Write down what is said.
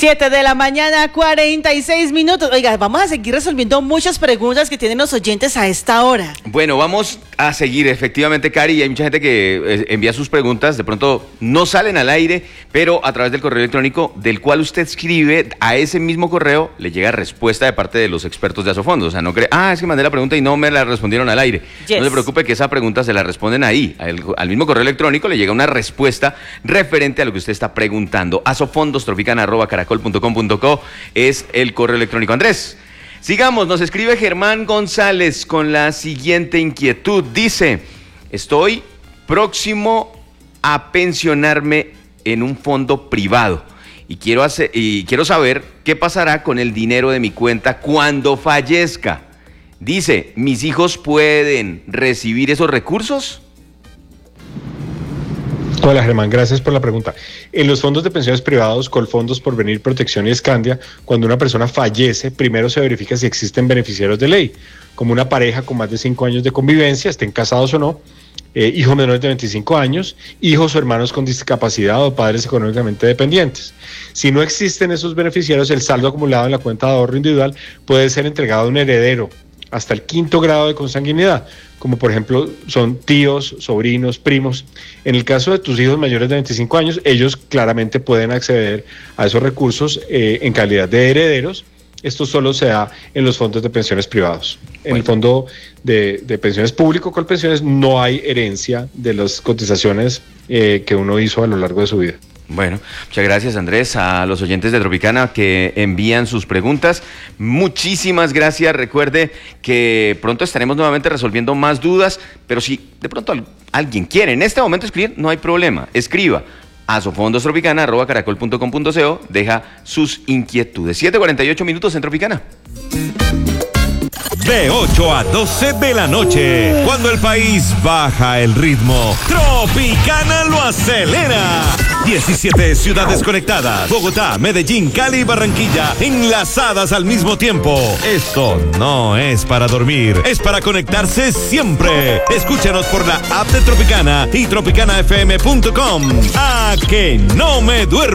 7 de la mañana, 46 minutos. Oiga, vamos a seguir resolviendo muchas preguntas que tienen los oyentes a esta hora. Bueno, vamos a seguir, efectivamente, Cari. Hay mucha gente que envía sus preguntas, de pronto no salen al aire, pero a través del correo electrónico del cual usted escribe, a ese mismo correo le llega respuesta de parte de los expertos de Asofondos. O sea, no cree, es que mandé la pregunta y no me la respondieron al aire. Yes. No se preocupe que esa pregunta se la responden ahí. Al mismo correo electrónico le llega una respuesta referente a lo que usted está preguntando. asofondostropicana@caracol.com.co es el correo electrónico. Andrés, sigamos, nos escribe Germán González con la siguiente inquietud. Dice, estoy próximo a pensionarme en un fondo privado y quiero saber qué pasará con el dinero de mi cuenta cuando fallezca. Dice, ¿mis hijos pueden recibir esos recursos? Hola Germán, gracias por la pregunta. En los fondos de pensiones privados, Colfondos, Porvenir, Protección y Escandia, cuando una persona fallece, primero se verifica si existen beneficiarios de ley, como una pareja con más de 5 años de convivencia, estén casados o no, hijos menores de 25 años, hijos o hermanos con discapacidad o padres económicamente dependientes. Si no existen esos beneficiarios, el saldo acumulado en la cuenta de ahorro individual puede ser entregado a un heredero hasta el 5º grado de consanguinidad, como por ejemplo son tíos, sobrinos, primos. En el caso de tus hijos mayores de 25 años, ellos claramente pueden acceder a esos recursos en calidad de herederos. Esto solo se da en los fondos de pensiones privados. En el fondo de pensiones público, Colpensiones, no hay herencia de las cotizaciones que uno hizo a lo largo de su vida. Bueno, muchas gracias Andrés, a los oyentes de Tropicana que envían sus preguntas, muchísimas gracias. Recuerde que pronto estaremos nuevamente resolviendo más dudas, pero si de pronto alguien quiere en este momento escribir, no hay problema, escriba a asofondostropicana@caracol.com.co, deja sus inquietudes. 7:48 minutos en Tropicana. De 8 a 12 de la noche, cuando el país baja el ritmo, Tropicana lo acelera. 17 ciudades conectadas, Bogotá, Medellín, Cali y Barranquilla, enlazadas al mismo tiempo. Esto no es para dormir, es para conectarse siempre. Escúchanos por la app de Tropicana y tropicanafm.com. ¡A que no me duermo!